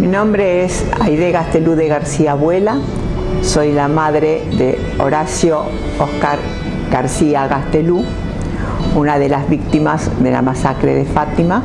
nombre es Aide Gastelú de García Abuela. Soy la madre de Horacio Oscar García Gastelú, una de las víctimas de la masacre de Fátima.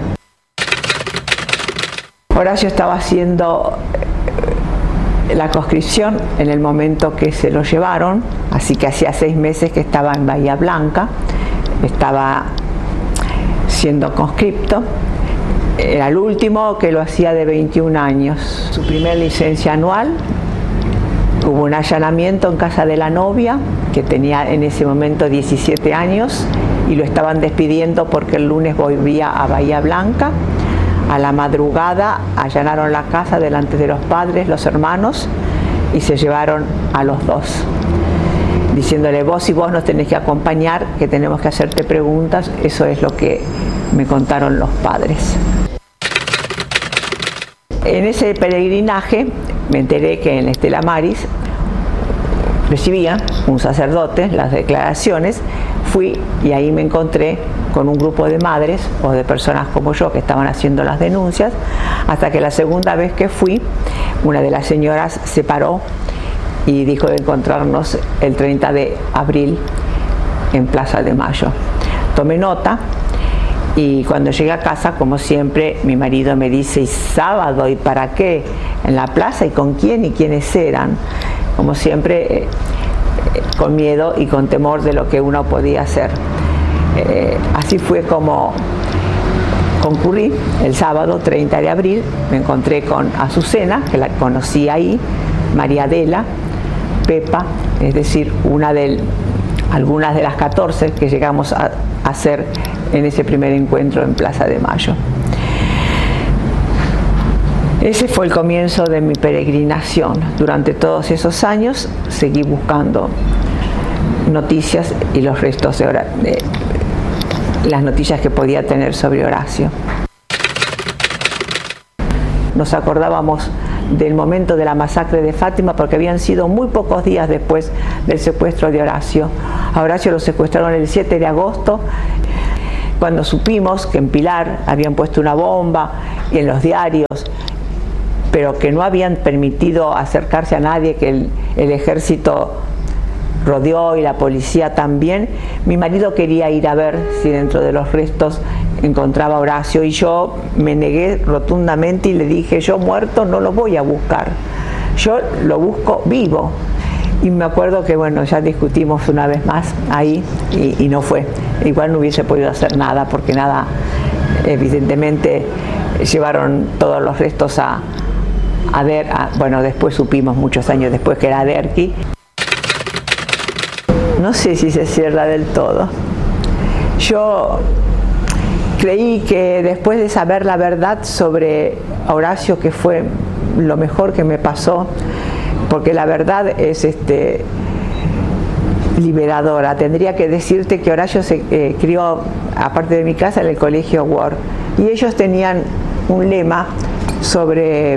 Horacio estaba haciendo la conscripción en el momento que se lo llevaron, así que hacía 6 meses que estaba en Bahía Blanca, estaba siendo conscripto. Era el último que lo hacía de 21 años. Su primer licencia anual, hubo un allanamiento en casa de la novia, que tenía en ese momento 17 años, y lo estaban despidiendo porque el lunes volvía a Bahía Blanca. A la madrugada allanaron la casa delante de los padres, los hermanos, y se llevaron a los dos, diciéndole: vos y vos nos tenés que acompañar, que tenemos que hacerte preguntas. Eso es lo que me contaron los padres. En ese peregrinaje me enteré que en Estela Maris recibía un sacerdote las declaraciones. Fui y ahí me encontré con un grupo de madres o de personas como yo que estaban haciendo las denuncias, hasta que la segunda vez que fui, una de las señoras se paró y dijo de encontrarnos el 30 de abril en Plaza de Mayo. Tomé nota. Y cuando llegué a casa, como siempre, mi marido me dice: ¿y sábado? ¿Y para qué? ¿En la plaza? ¿Y con quién? ¿Y quiénes eran? Como siempre, con miedo y con temor de lo que uno podía hacer. Así fue como concurrí el sábado 30 de abril. Me encontré con Azucena, que la conocí ahí, María Adela, Pepa, es decir, algunas de las 14 que llegamos a hacer en ese primer encuentro en Plaza de Mayo. Ese fue el comienzo de mi peregrinación. Durante todos esos años seguí buscando noticias y los restos de las noticias que podía tener sobre Horacio. Nos acordábamos del momento de la masacre de Fátima porque habían sido muy pocos días después del secuestro de Horacio. A Horacio lo secuestraron el 7 de agosto. Cuando supimos que en Pilar habían puesto una bomba y en los diarios, pero que no habían permitido acercarse a nadie, que el ejército rodeó y la policía también, mi marido quería ir a ver si dentro de los restos encontraba a Horacio, y yo me negué rotundamente y le dije: yo muerto no lo voy a buscar, yo lo busco vivo. Y me acuerdo que bueno, ya discutimos una vez más ahí y no fue. Igual no hubiese podido hacer nada porque nada, evidentemente llevaron todos los restos bueno, después supimos muchos años después que era Derqui. No sé si se cierra del todo. Yo creí que después de saber la verdad sobre Horacio, que fue lo mejor que me pasó, porque la verdad es liberadora. Tendría que decirte que Horacio se crió, aparte de mi casa, en el colegio Ward, y ellos tenían un lema sobre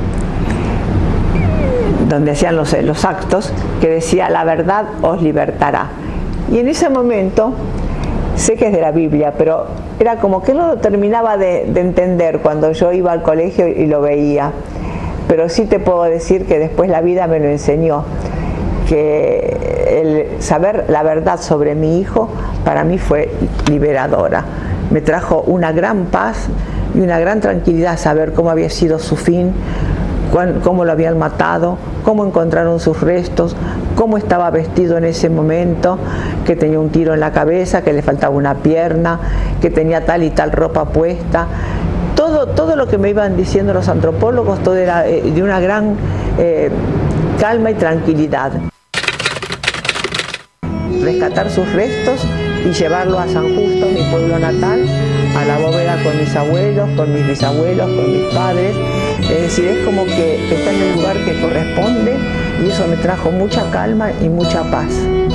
donde hacían los actos, que decía: la verdad os libertará. Y en ese momento, sé que es de la Biblia, pero era como que no lo terminaba de entender cuando yo iba al colegio y lo veía. Pero sí te puedo decir que después la vida me lo enseñó, que el saber la verdad sobre mi hijo para mí fue liberadora. Me trajo una gran paz y una gran tranquilidad saber cómo había sido su fin, cómo lo habían matado, cómo encontraron sus restos, cómo estaba vestido en ese momento, que tenía un tiro en la cabeza, que le faltaba una pierna, que tenía tal y tal ropa puesta. Todo lo que me iban diciendo los antropólogos, todo era de una gran calma y tranquilidad. Rescatar sus restos y llevarlo a San Justo, mi pueblo natal, a la bóveda con mis abuelos, con mis bisabuelos, con mis padres. Es decir, es como que está en el lugar que corresponde, y eso me trajo mucha calma y mucha paz.